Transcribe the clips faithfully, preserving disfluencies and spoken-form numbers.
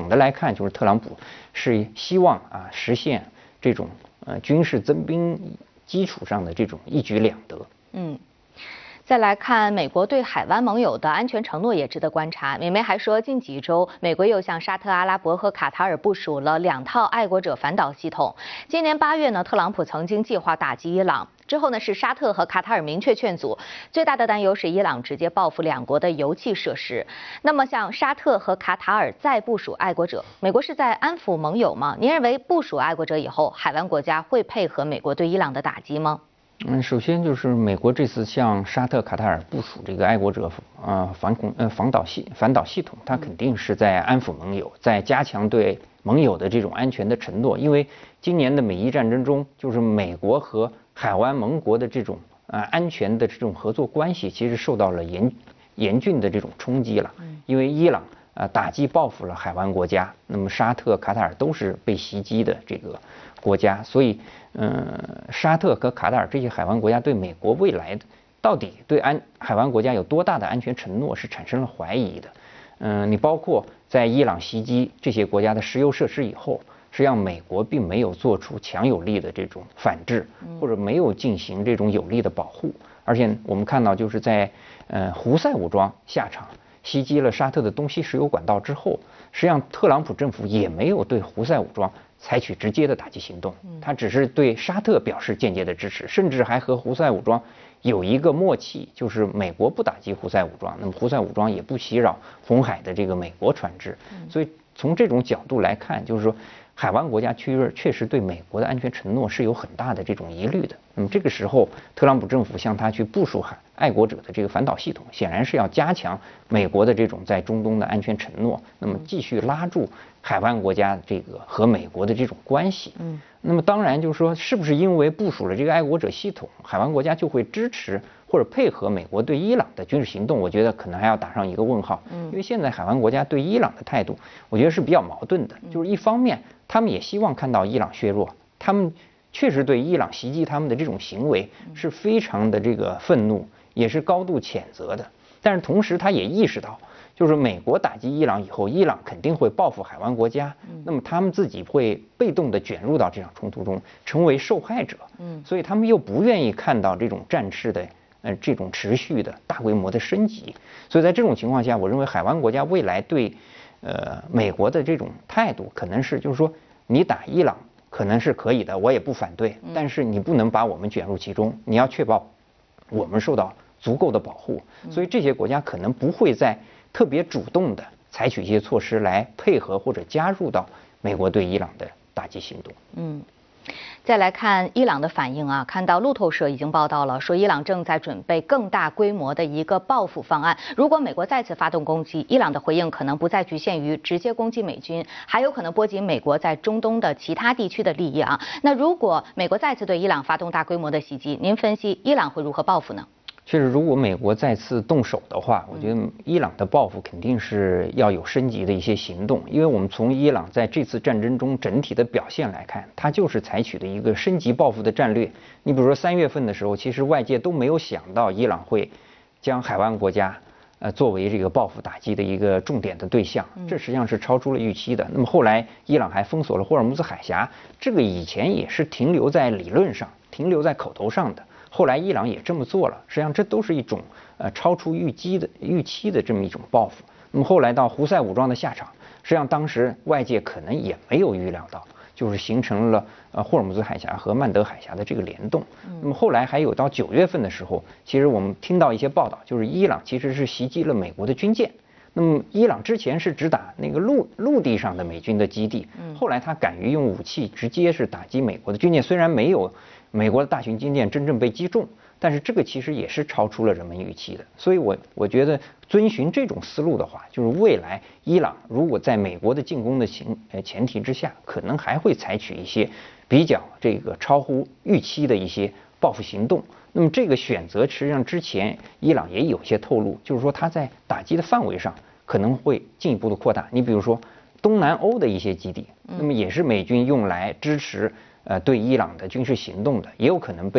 的来看，就是特朗普是希望啊实现这种呃军事增兵基础上的这种一举两得。 嗯。再来看美国对海湾盟友的安全承诺也值得观察。美媒还说，近几周美国又向沙特阿拉伯和卡塔尔部署了两套爱国者反导系统。今年八月呢，特朗普曾经计划打击伊朗，之后呢是沙特和卡塔尔明确劝阻。最大的担忧是伊朗直接报复两国的油气设施。那么像沙特和卡塔尔再部署爱国者，美国是在安抚盟友吗？您认为部署爱国者以后，海湾国家会配合美国对伊朗的打击吗？ 嗯，首先就是美国这次向沙特、卡塔尔部署这个爱国者呃反恐呃防导系反导系统，它肯定是在安抚盟友，在加强对盟友的这种安全的承诺。因为今年的美伊战争中，就是美国和海湾盟国的这种呃安全的这种合作关系，其实受到了严严峻的这种冲击了。因为伊朗呃打击报复了海湾国家，那么沙特、卡塔尔都是被袭击的这个国家，所以。嗯，沙特和卡塔尔这些海湾国家对美国未来的到底对安海湾国家有多大的安全承诺是产生了怀疑的。嗯，你包括在伊朗袭击这些国家的石油设施以后，实际上美国并没有做出强有力的这种反制，或者没有进行这种有力的保护。而且我们看到，就是在呃胡塞武装下场袭击了沙特的东西石油管道之后，实际上特朗普政府也没有对胡塞武装采取直接的打击行动，他只是对沙特表示间接的支持，甚至还和胡塞武装有一个默契，就是美国不打击胡塞武装，那么胡塞武装也不袭扰红海的这个美国船只。所以从这种角度来看，就是说海湾国家确实确实对美国的安全承诺是有很大的这种疑虑的。那么这个时候，特朗普政府向他去部署海爱国者的这个反导系统，显然是要加强美国的这种在中东的安全承诺，那么继续拉住海湾国家这个和美国的这种关系。嗯，那么当然就是说，是不是因为部署了这个爱国者系统，海湾国家就会支持或者配合美国对伊朗的军事行动？我觉得可能还要打上一个问号。嗯，因为现在海湾国家对伊朗的态度，我觉得是比较矛盾的。就是一方面，他们也希望看到伊朗削弱，他们确实对伊朗袭击他们的这种行为是非常的这个愤怒，也是高度谴责的。但是同时，他也意识到，就是美国打击伊朗以后，伊朗肯定会报复海湾国家，那么他们自己会被动的卷入到这场冲突中，成为受害者。嗯，所以他们又不愿意看到这种战事的呃这种持续的大规模的升级。所以在这种情况下，我认为海湾国家未来对呃美国的这种态度，可能是就是说，你打伊朗可能是可以的，我也不反对，但是你不能把我们卷入其中，你要确保我们受到足够的保护。所以这些国家可能不会在特别主动的采取一些措施来配合或者加入到美国对伊朗的打击行动。 嗯，再来看伊朗的反应啊，看到路透社已经报道了，说伊朗正在准备更大规模的一个报复方案。如果美国再次发动攻击，伊朗的回应可能不再局限于直接攻击美军，还有可能波及美国在中东的其他地区的利益啊。那如果美国再次对伊朗发动大规模的袭击，您分析伊朗会如何报复呢？ 确实，如果美国再次动手的话，我觉得伊朗的报复肯定是要有升级的一些行动。因为我们从伊朗在这次战争中整体的表现来看，它就是采取的一个升级报复的战略。你比如说三月份的时候，其实外界都没有想到伊朗会将海湾国家呃作为这个报复打击的一个重点的对象，这实际上是超出了预期的。那么后来伊朗还封锁了霍尔木兹海峡，这个以前也是停留在理论上、停留在口头上的。后来伊朗也这么做了，实际上这都是一种呃超出预期的预期的这么一种报复。那么后来到胡塞武装的下场，实际上当时外界可能也没有预料到，就是形成了呃霍尔木兹海峡和曼德海峡的这个联动。那么后来还有到九月份的时候，其实我们听到一些报道，就是伊朗其实是袭击了美国的军舰。那么伊朗之前是只打那个陆陆地上的美军的基地，后来他敢于用武器直接是打击美国的军舰，虽然没有美国的大型军舰真正被击中，但是这个其实也是超出了人们预期的。所以我我觉得遵循这种思路的话，就是未来伊朗如果在美国的进攻的情呃前提之下，可能还会采取一些比较这个超乎预期的一些报复行动。那么这个选择实际上之前伊朗也有些透露，就是说它在打击的范围上可能会进一步的扩大。你比如说东南欧的一些基地，那么也是美军用来支持呃对伊朗的军事行动的，也有可能被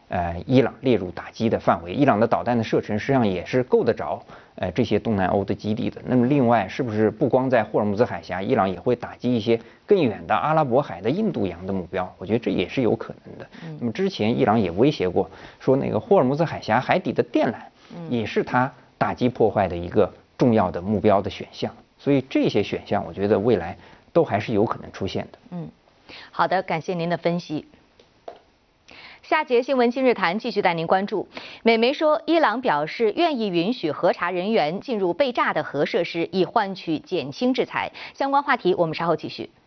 呃伊朗列入打击的范围。伊朗的导弹的射程实际上也是够得着呃这些东南欧的基地的。那么另外，是不是不光在霍尔木兹海峡，伊朗也会打击一些更远的阿拉伯海的印度洋的目标？我觉得这也是有可能的。那么之前伊朗也威胁过，说那个霍尔木兹海峡海底的电缆也是它打击破坏的一个重要的目标的选项。所以这些选项，我觉得未来都还是有可能出现的。 嗯，好的，感谢您的分析。下节新闻今日谈继续带您关注。美媒说，伊朗表示愿意允许核查人员进入被炸的核设施，以换取减轻制裁。相关话题我们稍后继续。